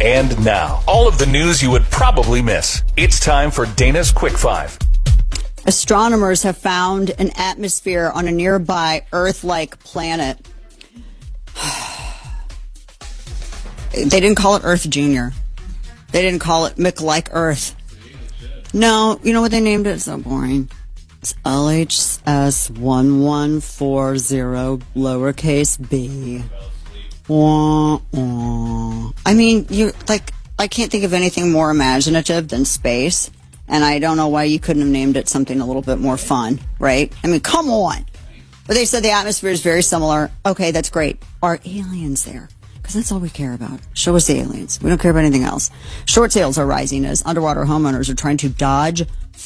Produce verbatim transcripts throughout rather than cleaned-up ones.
And now, all of the news you would probably miss. It's time for Dana's Quick Five. Astronomers have found an atmosphere on a nearby Earth-like planet. They didn't call it Earth Junior. They didn't call it Mc-like Earth. No, you know what they named it? It's so boring. It's L H S one one four zero lowercase b. Wah, wah. I mean, you like, I can't think of anything more imaginative than space, and I don't know why you couldn't have named it something a little bit more fun, right? I mean, come on. But they said the atmosphere is very similar. Okay, that's great. Are aliens there? Because that's all we care about. Show us the aliens. We don't care about anything else. Short sales are rising as underwater homeowners are trying to dodge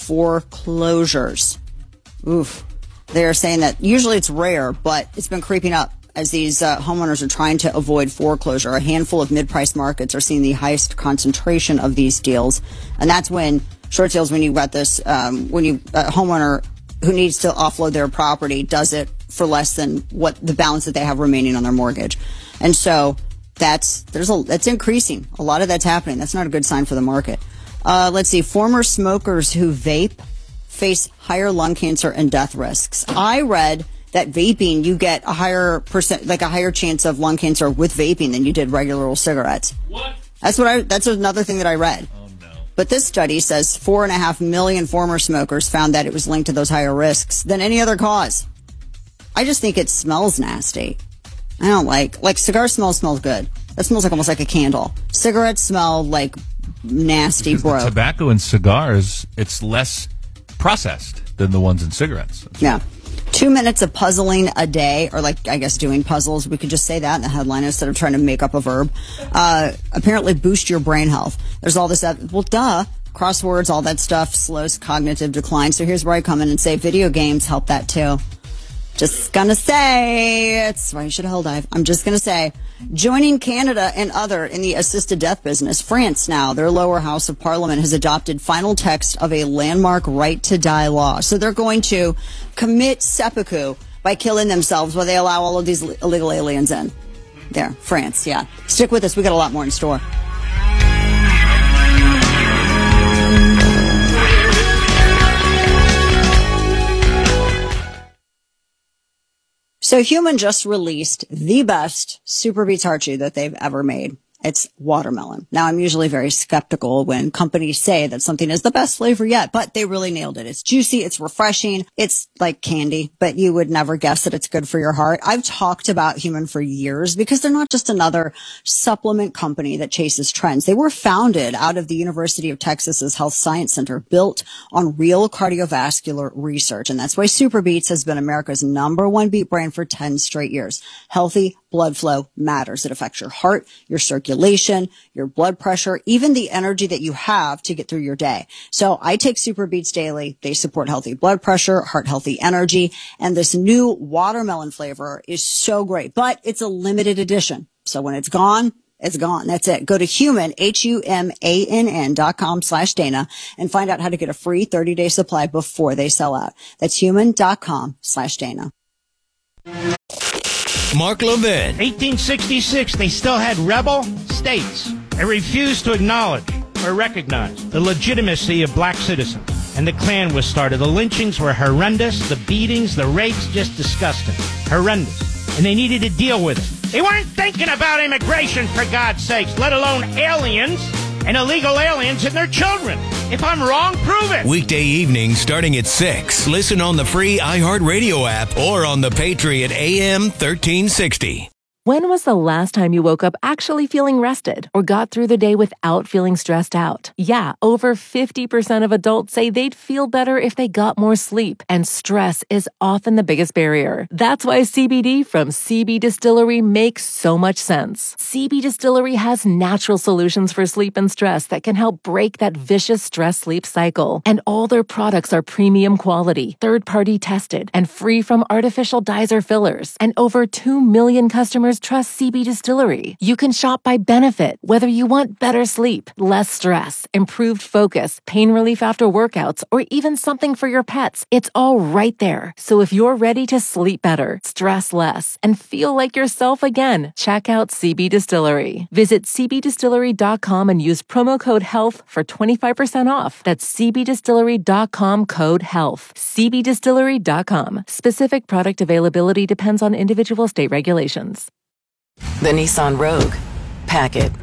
foreclosures. Oof. They are saying that usually it's rare, but it's been creeping up as these uh, homeowners are trying to avoid foreclosure. A handful of mid-price markets are seeing the highest concentration of these deals. And that's when short sales, when you got this, um, when you, a homeowner who needs to offload their property does it for less than what the balance that they have remaining on their mortgage. And so that's, there's a, that's increasing. A lot of that's happening. That's not a good sign for the market. Uh, let's see. Former smokers who vape face higher lung cancer and death risks. I read that vaping, you get a higher percent, like a higher chance of lung cancer with vaping than you did regular old cigarettes. What? That's what I, that's another thing that I read. Oh, no. But this study says four and a half million former smokers found that it was linked to those higher risks than any other cause. I just think it smells nasty. I don't like, like cigar smell smells good. That smells like almost like a candle. Cigarettes smell like nasty, because bro. the tobacco in cigars, it's less processed than the ones in cigarettes. Yeah. Two minutes of puzzling a day, or like, I guess, doing puzzles. We could just say that in the headline instead of trying to make up a verb. Uh, apparently boost your brain health. There's all this, well, duh, crosswords, all that stuff, slows cognitive decline. So here's where I come in and say video games help that too. Just gonna say, it's why you should hell dive. I'm just gonna say, joining Canada and other in the assisted death business, France now, their lower house of parliament has adopted final text of a landmark right to die law. So they're going to commit seppuku by killing themselves while they allow all of these illegal aliens in. There, France, yeah. Stick with us. We got a lot more in store. So Human just released the best Super Beets Heart Chew that they've ever made. It's watermelon. Now, I'm usually very skeptical when companies say that something is the best flavor yet, but they really nailed it. It's juicy. It's refreshing. It's like candy, but you would never guess that it's good for your heart. I've talked about Human for years because they're not just another supplement company that chases trends. They were founded out of the University of Texas's Health Science Center, built on real cardiovascular research. And that's why Super Beets has been America's number one beet brand for ten straight years. Healthy blood flow matters. It affects your heart, your circulation, your blood pressure, even the energy that you have to get through your day. So I take Super Beets daily. They support healthy blood pressure, heart healthy energy, and this new watermelon flavor is so great, but it's a limited edition. So when it's gone, it's gone. That's it. Go to human, H U M A N N dot com slash Dana and find out how to get a free thirty day supply before they sell out. That's human dot com slash Dana. Mark Levin. eighteen sixty-six, they still had rebel states. They refused to acknowledge or recognize the legitimacy of black citizens. And the Klan was started. The lynchings were horrendous. The beatings, the rapes, just disgusting. Horrendous. And they needed to deal with it. They weren't thinking about immigration, for God's sakes, let alone aliens and illegal aliens and their children. If I'm wrong, prove it. Weekday evenings starting at six. Listen on the free iHeartRadio app or on the Patriot A M thirteen sixty. When was the last time you woke up actually feeling rested or got through the day without feeling stressed out? Yeah, over fifty percent of adults say they'd feel better if they got more sleep, and stress is often the biggest barrier. That's why C B D from C B Distillery makes so much sense. C B Distillery has natural solutions for sleep and stress that can help break that vicious stress-sleep cycle. And all their products are premium quality, third-party tested, and free from artificial dyes or fillers. And over two million customers customers trust C B Distillery. You can shop by benefit, whether you want better sleep, less stress, improved focus, pain relief after workouts, or even something for your pets. It's all right there. So if you're ready to sleep better, stress less, and feel like yourself again, check out C B Distillery. Visit c b distillery dot com and use promo code HEALTH for twenty-five percent off. That's c b distillery dot com code HEALTH. c b distillery dot com. Specific product availability depends on individual state regulations. The Nissan Rogue. Pack it.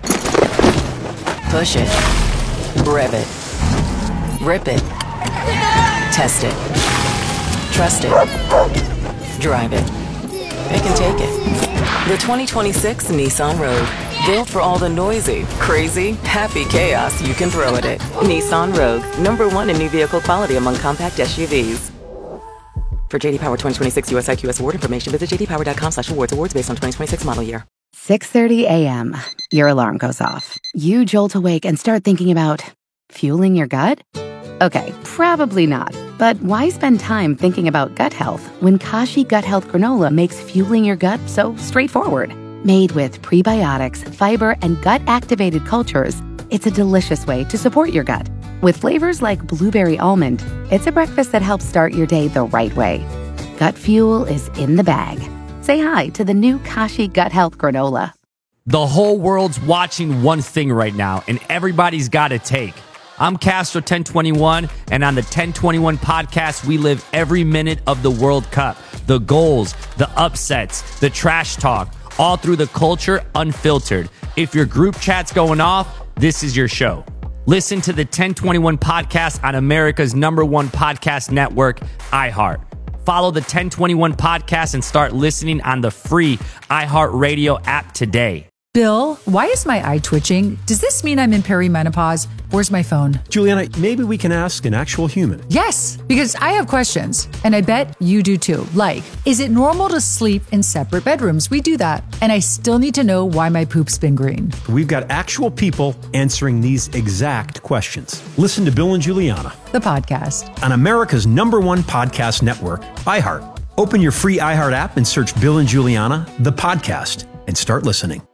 Push it. Rev it. Rip it. Test it. Trust it. Drive it. Pick and take it. The twenty twenty-six Nissan Rogue. Built for all the noisy, crazy, happy chaos you can throw at it. Nissan Rogue. Number one in new vehicle quality among compact S U Vs. For J D Power twenty twenty-six U S I Q S award information, visit j d power dot com slash awards. Awards based on twenty twenty-six model year. six thirty a.m. Your alarm goes off. You jolt awake and start thinking about fueling your gut? Okay, probably not. But why spend time thinking about gut health when Kashi Gut Health Granola makes fueling your gut so straightforward? Made with prebiotics, fiber, and gut-activated cultures, it's a delicious way to support your gut. With flavors like blueberry almond, it's a breakfast that helps start your day the right way. Gut fuel is in the bag. Say hi to the new Kashi Gut Health Granola. The whole world's watching one thing right now, and everybody's got a take. I'm Castro ten twenty-one, and on the ten twenty-one podcast, we live every minute of the World Cup. The goals, the upsets, the trash talk, all through the culture, unfiltered. If your group chat's going off, this is your show. Listen to the ten twenty-one podcast on America's number one podcast network, iHeart. Follow the ten twenty-one podcast and start listening on the free iHeartRadio app today. Bill, why is my eye twitching? Does this mean I'm in perimenopause? Where's my phone? Juliana, maybe we can ask an actual human. Yes, because I have questions, and I bet you do too. Like, is it normal to sleep in separate bedrooms? We do that. And I still need to know why my poop's been green. We've got actual people answering these exact questions. Listen to Bill and Juliana, the podcast, on America's number one podcast network, iHeart. Open your free iHeart app and search Bill and Juliana, the podcast, and start listening.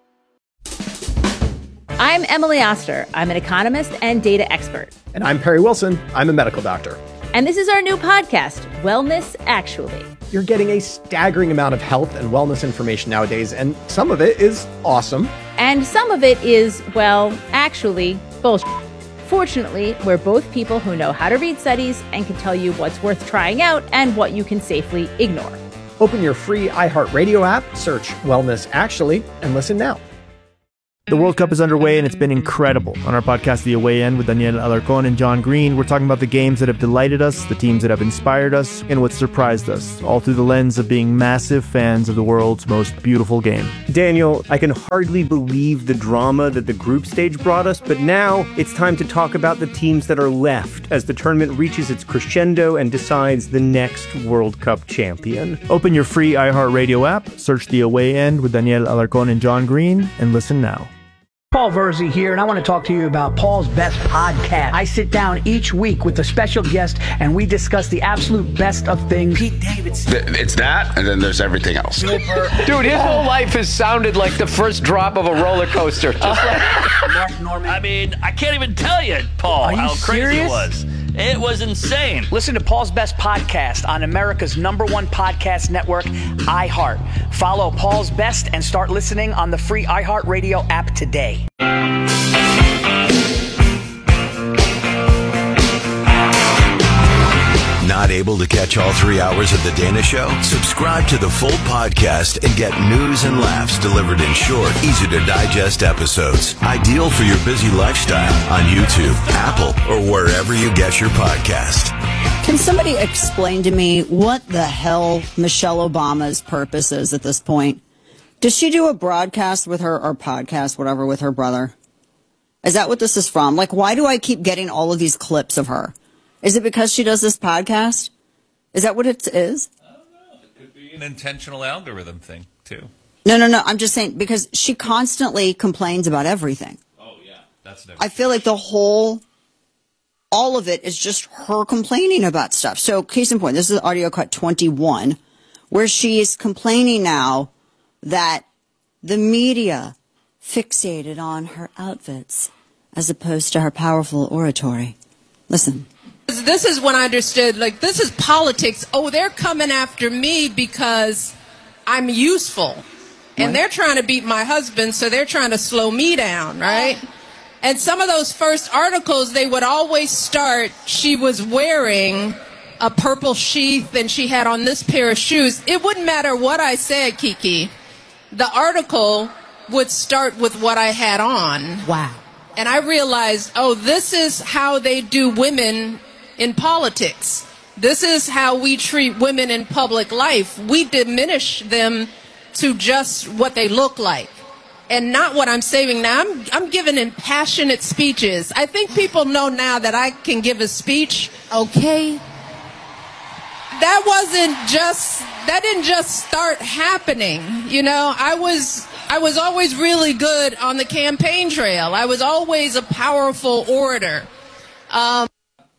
I'm Emily Oster. I'm an economist and data expert. And I'm Perry Wilson. I'm a medical doctor. And this is our new podcast, Wellness Actually. You're getting a staggering amount of health and wellness information nowadays, and some of it is awesome. And some of it is, well, actually, bullshit. Fortunately, we're both people who know how to read studies and can tell you what's worth trying out and what you can safely ignore. Open your free iHeartRadio app, search Wellness Actually, and listen now. The World Cup is underway, and it's been incredible. On our podcast, The Away End, with Daniel Alarcón and John Green, we're talking about the games that have delighted us, the teams that have inspired us, and what surprised us, all through the lens of being massive fans of the world's most beautiful game. Daniel, I can hardly believe the drama that the group stage brought us, but now it's time to talk about the teams that are left as the tournament reaches its crescendo and decides the next World Cup champion. Open your free iHeartRadio app, search The Away End with Daniel Alarcón and John Green, and listen now. Paul Verzi here, and I want to talk to you about Paul's Best Podcast. I sit down each week with a special guest, and we discuss the absolute best of things. Pete Davidson. It's that, and then there's everything else. Dude, his whole life has sounded like the first drop of a roller coaster. Just like Mark Norman. I mean, I can't even tell you, Paul, how crazy serious? it was. It was insane. Listen to Paul's Best Podcast on America's number one podcast network, iHeart. Follow Paul's Best and start listening on the free iHeartRadio app today. Not able to catch all three hours of The Dana Show? Subscribe to the full podcast and get news and laughs delivered in short, easy-to-digest episodes. Ideal for your busy lifestyle on YouTube, Apple, or wherever you get your podcast. Can somebody explain to me what the hell Michelle Obama's purpose is at this point? Does she do a broadcast with her, or podcast, whatever, with her brother? Is that what this is from? Like, why do I keep getting all of these clips of her? Is it because she does this podcast? Is that what it is? I don't know. It could be an intentional algorithm thing, too. No, no, no. I'm just saying, because she constantly complains about everything. Oh, yeah. That's never I feel like the whole, all of it is just her complaining about stuff. So, case in point, this is audio cut twenty-one, where she is complaining now that the media fixated on her outfits as opposed to her powerful oratory. Listen. This is when I understood, like, this is politics. Oh, they're coming after me because I'm useful. And they're trying to beat my husband, so they're trying to slow me down, right? And some of those first articles, they would always start, she was wearing a purple sheath and she had on this pair of shoes. It wouldn't matter what I said, Kiki. The article would start with what I had on. Wow. And I realized, oh, this is how they do women in politics. This is how we treat women in public life. We diminish them to just what they look like and not what I'm saying now. I'm, I'm giving impassionate speeches. I think people know now that I can give a speech. Okay. That wasn't just, that didn't just start happening. You know, I was, I was always really good on the campaign trail. I was always a powerful orator. Um,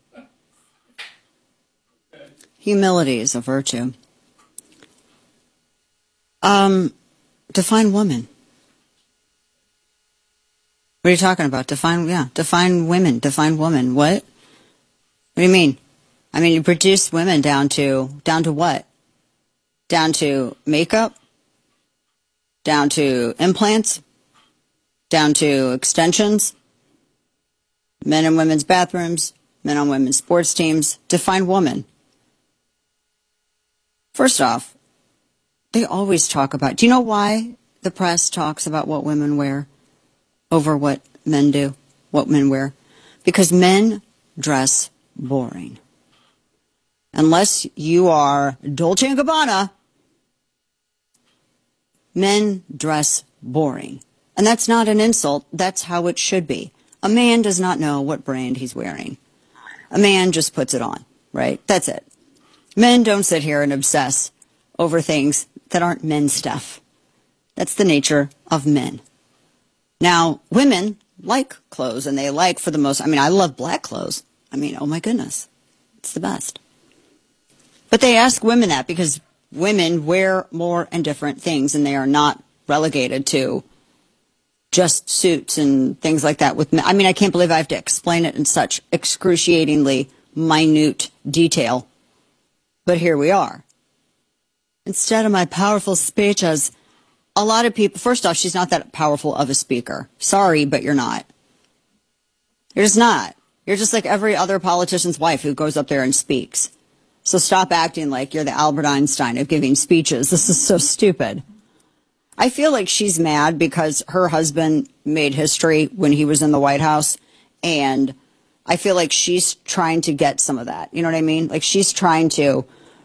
Humility is a virtue. Um, define woman. What are you talking about? Define, yeah, define women, define woman. What? What do you mean? I mean, you produce women down to, down to what? Down to makeup? Down to implants? Down to extensions? Men and women's bathrooms? Men on women's sports teams? Define woman. First off, they always talk about, do you know why the press talks about what women wear over what men do, what men wear? Because men dress boring. Unless you are Dolce and Gabbana, men dress boring. And that's not an insult. That's how it should be. A man does not know what brand he's wearing. A man just puts it on, right? That's it. Men don't sit here and obsess over things that aren't men stuff. That's the nature of men. Now, women like clothes, and they like, for the most, I mean, I love black clothes. I mean, oh my goodness, it's the best. But they ask women that because women wear more and different things, and they are not relegated to just suits and things like that. With men. I mean, I can't believe I have to explain it in such excruciatingly minute detail. But here we are. Instead of my powerful speeches, a lot of people, first off, she's not that powerful of a speaker. Sorry, but you're not. You're just not. You're just like every other politician's wife who goes up there and speaks. So stop acting like you're the Albert Einstein of giving speeches. This is so stupid. I feel like she's mad because her husband made history when he was in the White House, and I feel like she's trying to get some of that. You know what I mean? Like she's trying to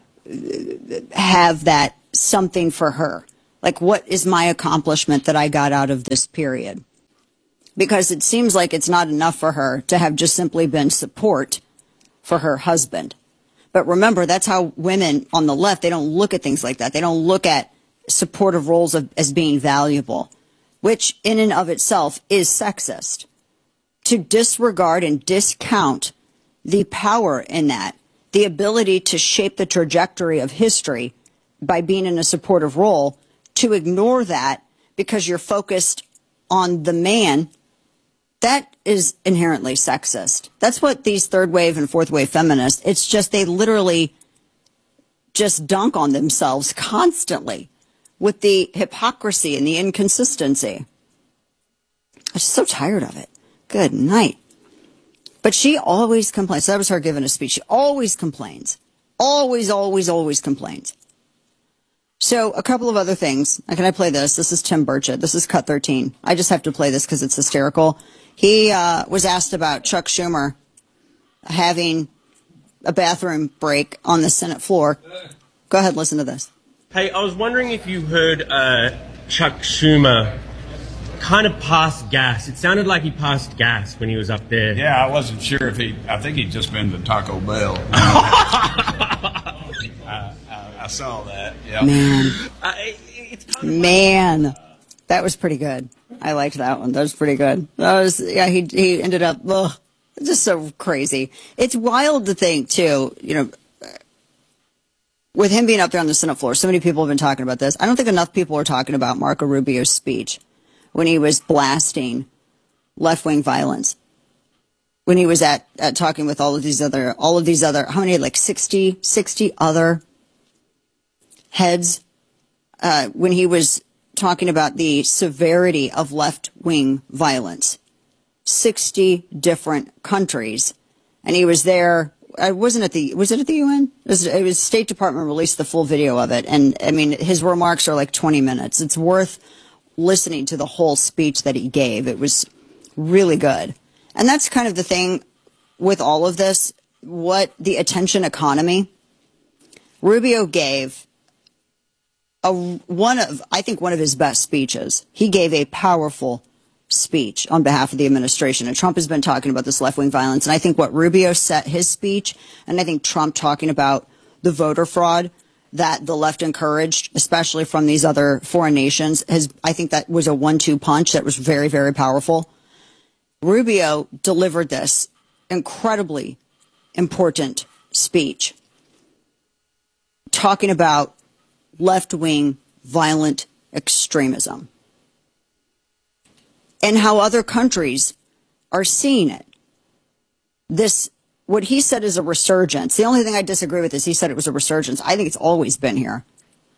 have that something for her. Like, what is my accomplishment that I got out of this period? Because it seems like it's not enough for her to have just simply been support for her husband. But remember, that's how women on the left, they don't look at things like that. They don't look at supportive roles of, as being valuable, which in and of itself is sexist. To disregard and discount the power in that, the ability to shape the trajectory of history by being in a supportive role, to ignore that because you're focused on the man, that is inherently sexist. That's what these third wave and fourth wave feminists, it's just they literally just dunk on themselves constantly with the hypocrisy and the inconsistency. I'm just so tired of it. Good night. But she always complains. That was her giving a speech. She always complains. Always, always, always complains. So a couple of other things. Can I play this? This is Tim Burchett. This is Cut thirteen. I just have to play this because it's hysterical. He uh, was asked about Chuck Schumer having a bathroom break on the Senate floor. Go ahead, listen to this. Hey, I was wondering if you heard uh, Chuck Schumer kind of passed gas. It sounded like he passed gas when he was up there. Yeah, I wasn't sure if he, I think he'd just been to Taco Bell. I, I, I saw that. Yeah. Man. Uh, it, it's kind of Man. Like, that was pretty good. I liked that one. That was pretty good. That was, yeah, he, he ended up, ugh, just so crazy. It's wild to think, too, you know, with him being up there on the Senate floor, so many people have been talking about this. I don't think enough people are talking about Marco Rubio's speech when he was blasting left-wing violence. When he was at, at talking with all of these other, all of these other, how many, like sixty, sixty other heads, uh, when he was talking about the severity of left-wing violence. sixty different countries. And he was there. I wasn't at the, was it at the U N? It was, it was State Department released the full video of it. And I mean, his remarks are like twenty minutes. It's worth listening to the whole speech that he gave. It was really good. And that's kind of the thing with all of this, what the attention economy. Rubio gave a, one of, I think one of his best speeches. He gave a powerful speech on behalf of the administration. And Trump has been talking about this left-wing violence. And I think what Rubio set his speech, and I think Trump talking about the voter fraud that the left encouraged, especially from these other foreign nations, has, I think that was a one two punch that was very, very powerful. Rubio delivered this incredibly important speech talking about left-wing violent extremism and how other countries are seeing it. This, what he said is a resurgence. The only thing I disagree with is he said it was a resurgence. I think it's always been here.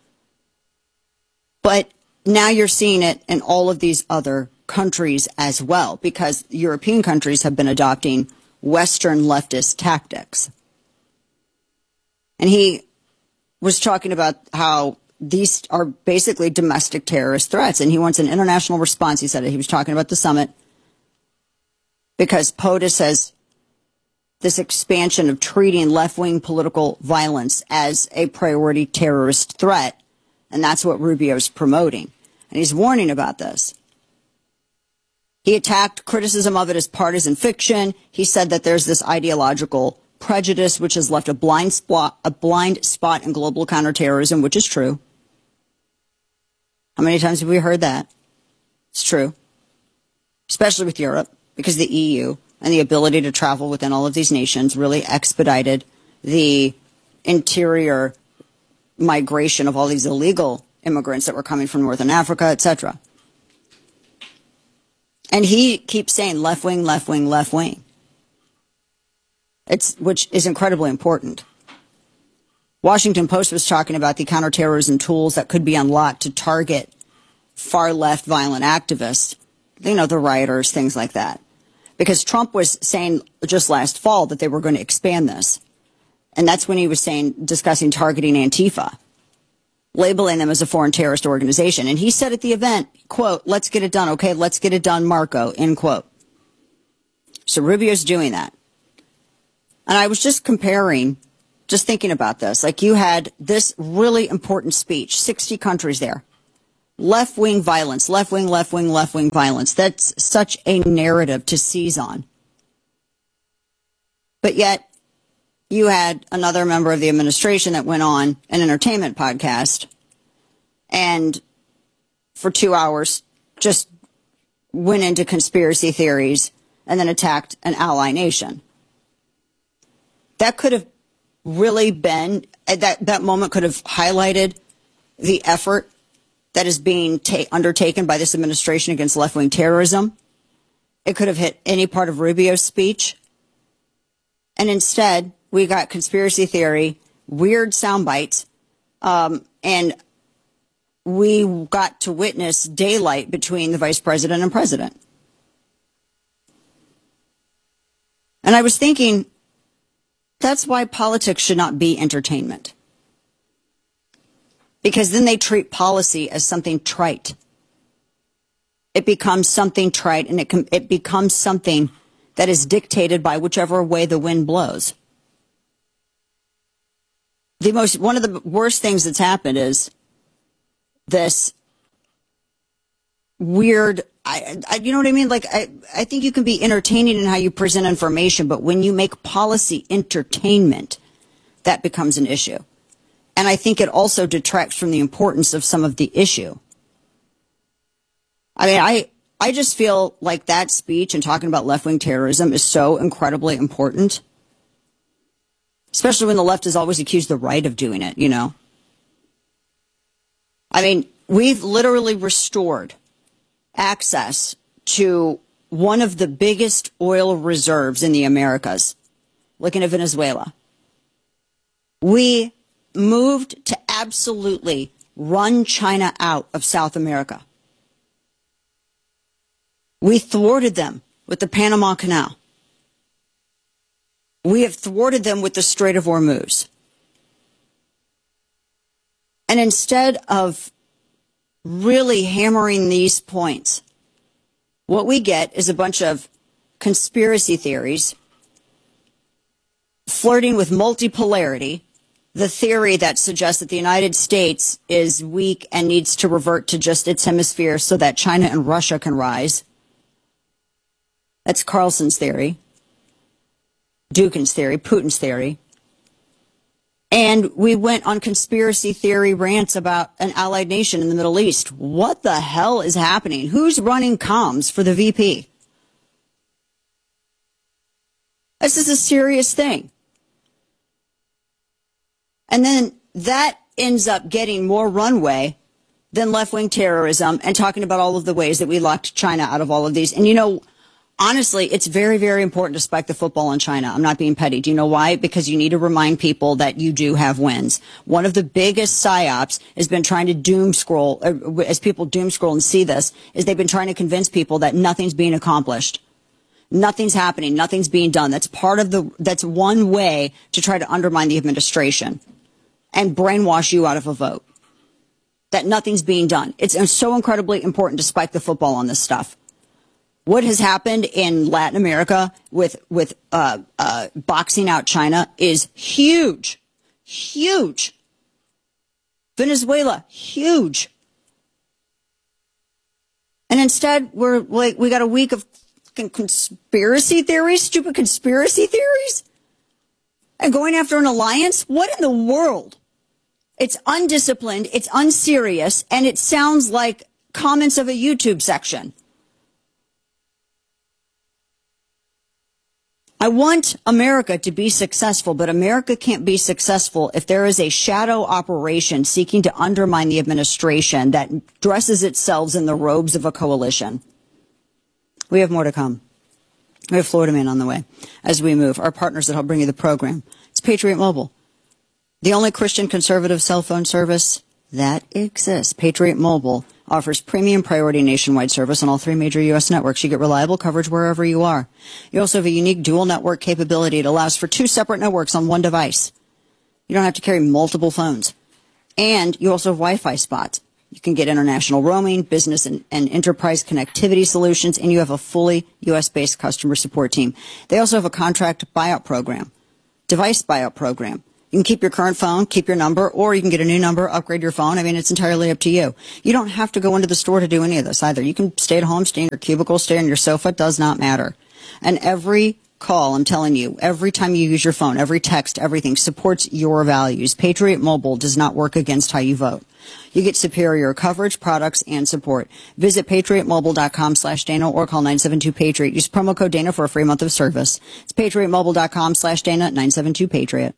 But now you're seeing it in all of these other countries as well, because European countries have been adopting Western leftist tactics. And he was talking about how these are basically domestic terrorist threats, and he wants an international response. He said it. He was talking about the summit because POTUS has this expansion of treating left-wing political violence as a priority terrorist threat, and that's what Rubio's promoting. And he's warning about this. He attacked criticism of it as partisan fiction. He said that there's this ideological prejudice which has left a blind spot, a blind spot in global counterterrorism, which is true. How many times have we heard that? It's true. Especially with Europe, because the E U and the ability to travel within all of these nations really expedited the interior migration of all these illegal immigrants that were coming from Northern Africa, et cetera. And he keeps saying left wing, left wing, left wing. It's, which is incredibly important. Washington Post was talking about the counterterrorism tools that could be unlocked to target far left violent activists, you know, the rioters, things like that. Because Trump was saying just last fall that they were going to expand this. And that's when he was saying, discussing targeting Antifa, labeling them as a foreign terrorist organization. And he said at the event, quote, let's get it done. Okay, let's get it done, Marco, end quote. So Rubio's doing that. And I was just comparing, just thinking about this. Like you had this really important speech, sixty countries there. Left-wing violence, left-wing, left-wing, left-wing violence. That's such a narrative to seize on. But yet, you had another member of the administration that went on an entertainment podcast and for two hours just went into conspiracy theories and then attacked an ally nation. That could have really been, that, that moment could have highlighted the effort that is being ta- undertaken by this administration against left-wing terrorism. It could have hit any part of Rubio's speech. And instead, we got conspiracy theory, weird sound bites, um, and we got to witness daylight between the vice president and president. And I was thinking, that's why politics should not be entertainment. Because then they treat policy as something trite. It becomes something trite, and it, com- it becomes something that is dictated by whichever way the wind blows. The most, one of the worst things that's happened is this weird, I, I, you know what I mean? Like, I, I think you can be entertaining in how you present information, but when you make policy entertainment, that becomes an issue. And I think it also detracts from the importance of some of the issue. I mean, I, I just feel like that speech and talking about left-wing terrorism is so incredibly important. Especially when the left has always accused the right of doing it, you know. I mean, we've literally restored access to one of the biggest oil reserves in the Americas. Looking at Venezuela. We moved to absolutely run China out of South America. We thwarted them with the Panama Canal. We have thwarted them with the Strait of Hormuz. And instead of really hammering these points, what we get is a bunch of conspiracy theories, flirting with multipolarity, the theory that suggests that the United States is weak and needs to revert to just its hemisphere so that China and Russia can rise. That's Carlson's theory, Dukin's theory, Putin's theory. And we went on conspiracy theory rants about an allied nation in the Middle East. What the hell is happening? Who's running comms for the V P? This is a serious thing. And then that ends up getting more runway than left-wing terrorism and talking about all of the ways that we locked China out of all of these. And, you know, honestly, it's very, very important to spike the football in China. I'm not being petty. Do you know why? Because you need to remind people that you do have wins. One of the biggest psyops has been trying to doom scroll, uh, as people doom scroll and see this, is they've been trying to convince people that nothing's being accomplished. Nothing's happening. Nothing's being done. That's part of the, that's one way to try to undermine the administration and brainwash you out of a vote. That nothing's being done. It's so incredibly important to spike the football on this stuff. What has happened in Latin America with, with, uh, uh, boxing out China is huge. Huge. Venezuela, huge. And instead, we're like, we got a week of conspiracy theories, stupid conspiracy theories, and going after an alliance. What in the world? It's undisciplined, it's unserious, and it sounds like comments of a YouTube section. I want America to be successful, but America can't be successful if there is a shadow operation seeking to undermine the administration that dresses itself in the robes of a coalition. We have more to come. We have Florida Man on the way as we move. Our partners that help bring you the program. It's Patriot Mobile, the only Christian conservative cell phone service that exists. Patriot Mobile offers premium priority nationwide service on all three major U S networks. You get reliable coverage wherever you are. You also have a unique dual network capability. It allows for two separate networks on one device. You don't have to carry multiple phones. And you also have Wi-Fi spots. You can get international roaming, business and, and enterprise connectivity solutions, and you have a fully U S-based customer support team. They also have a contract buyout program, device buyout program. You can keep your current phone, keep your number, or you can get a new number, upgrade your phone. I mean, it's entirely up to you. You don't have to go into the store to do any of this either. You can stay at home, stay in your cubicle, stay on your sofa. It does not matter. And every call, I'm telling you, every time you use your phone, every text, everything supports your values. Patriot Mobile does not work against how you vote. You get superior coverage, products, and support. Visit patriotmobile.com slash Dana or call nine seven two Patriot. Use promo code Dana for a free month of service. It's patriotmobile.com slash Dana, nine seven two Patriot.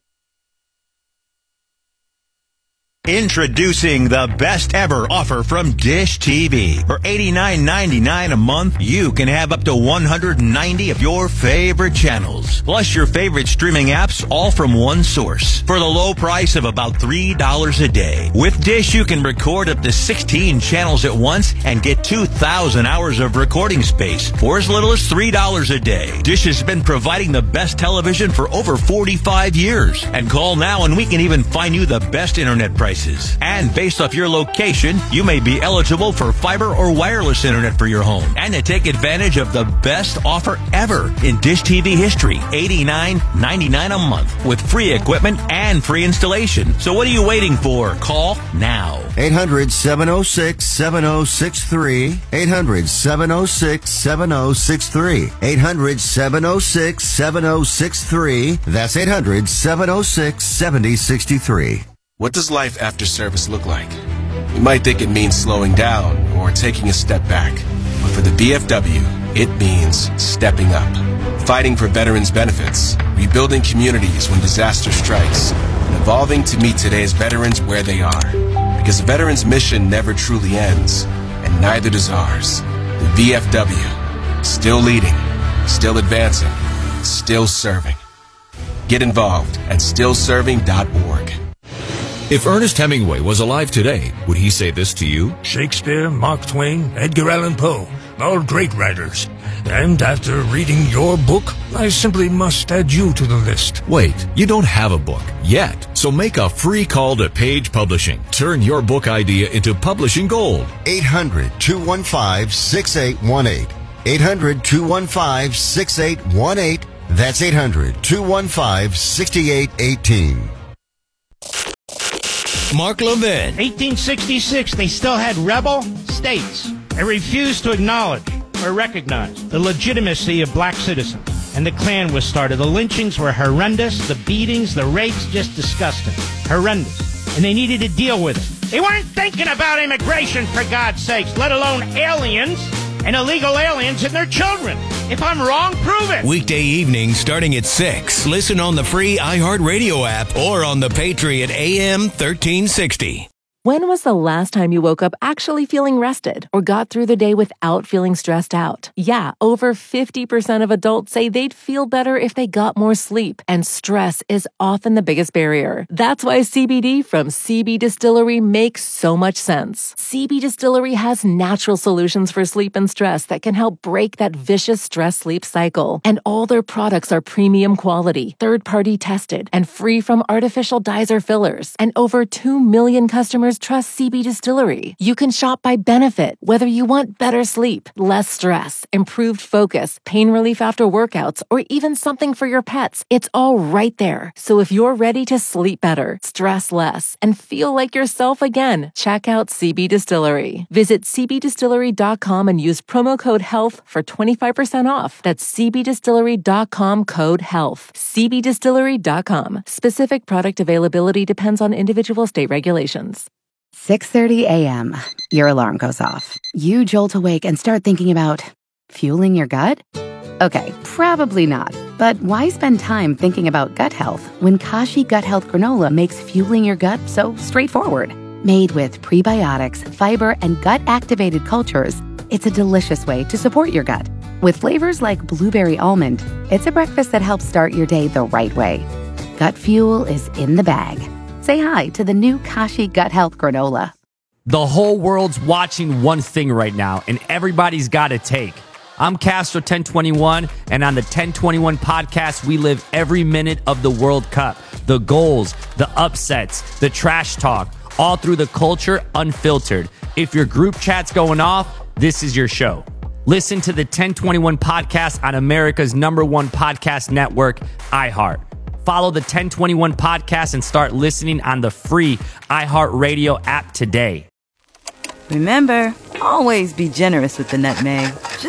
Introducing the best ever offer from Dish T V. For eighty-nine ninety-nine a month, you can have up to one hundred ninety of your favorite channels, plus your favorite streaming apps, all from one source, for the low price of about three dollars a day. With Dish, you can record up to sixteen channels at once and get two thousand hours of recording space for as little as three dollars a day. Dish has been providing the best television for over forty-five years. And call now and we can even find you the best internet prices. And based off your location, you may be eligible for fiber or wireless internet for your home. And to take advantage of the best offer ever in Dish T V history, eighty-nine ninety-nine a month with free equipment and free installation. So what are you waiting for? Call now. eight hundred, seven oh six, seven oh six three. eight hundred, seven oh six, seven oh six three. eight hundred, seven oh six, seven oh six three. That's eight hundred, seven oh six, seven oh six three. What does life after service look like? You might think it means slowing down or taking a step back. But for the V F W, it means stepping up. fighting for veterans' benefits, rebuilding communities when disaster strikes, and evolving to meet today's veterans where they are. Because a veteran's mission never truly ends, and neither does ours. The V F W, still leading, still advancing, still serving. Get involved at still serving dot org. If Ernest Hemingway was alive today, would he say this to you? Shakespeare, Mark Twain, Edgar Allan Poe, all great writers. And after reading your book, I simply must add you to the list. Wait, you don't have a book yet, so make a free call to Page Publishing. Turn your book idea into publishing gold. eight hundred, two one five, six eight one eight. eight hundred, two one five, six eight one eight. That's eight hundred, two one five, six eight one eight. Mark Levin. eighteen sixty-six, they still had rebel states. They refused to acknowledge or recognize the legitimacy of black citizens. And the Klan was started. The lynchings were horrendous. The beatings, the rapes, just disgusting. Horrendous. And they needed to deal with it. They weren't thinking about immigration, for God's sakes, let alone aliens and illegal aliens and their children. If I'm wrong, prove it. Weekday evenings starting at six. Listen on the free iHeartRadio app or on the Patriot A M thirteen sixty. When was the last time you woke up actually feeling rested or got through the day without feeling stressed out? Yeah, over fifty percent of adults say they'd feel better if they got more sleep, and stress is often the biggest barrier. That's why C B D from C B Distillery makes so much sense. C B Distillery has natural solutions for sleep and stress that can help break that vicious stress-sleep cycle. And all their products are premium quality, third-party tested, and free from artificial dyes or fillers. And over two million customers trust C B Distillery. You can shop by benefit, whether you want better sleep, less stress, improved focus, pain relief after workouts, or even something for your pets. It's all right there. So if you're ready to sleep better, stress less, and feel like yourself again, check out C B Distillery. Visit c b distillery dot com and use promo code HEALTH for twenty-five percent off. That's c b distillery dot com code HEALTH. c b distillery dot com. Specific product availability depends on individual state regulations. six thirty a.m. Your alarm goes off. You jolt awake and start thinking about fueling your gut? Okay, probably not. But why spend time thinking about gut health when Kashi Gut Health Granola makes fueling your gut so straightforward? Made with prebiotics, fiber, and gut-activated cultures, it's a delicious way to support your gut. With flavors like blueberry almond, it's a breakfast that helps start your day the right way. Gut fuel is in the bag. Say hi to the new Kashi Gut Health Granola. The whole world's watching one thing right now, and everybody's got a take. I'm Castro ten twenty-one, and on the ten twenty-one podcast, we live every minute of the World Cup. The goals, the upsets, the trash talk, all through the culture, unfiltered. If your group chat's going off, this is your show. Listen to the ten twenty-one podcast on America's number one podcast network, iHeart. Follow the ten twenty-one podcast and start listening on the free iHeartRadio app today. Remember, always be generous with the nutmeg. Just